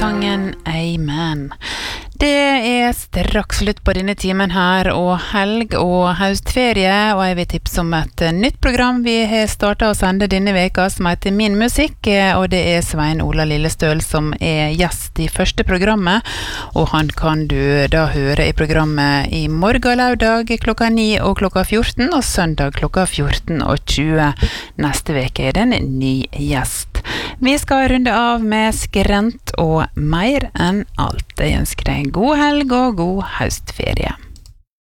Sangen Amen. Det straks slutt på denne timen her, og helg og høstferie, og jeg vil tipse om et nytt program vi har startet å sende denne veka, som heter Min Musikk, og det Svein Ola Lillestøl som gjest i første programmet, og han kan du da høre i programmet i morgen lørdag klokka 9 og klokka 14, og søndag klokka 14:20. Neste veke det en ny gjest. Vi skal runde av med Skrent og Mer enn alt. Jeg ønsker deg god helg og god høstferie.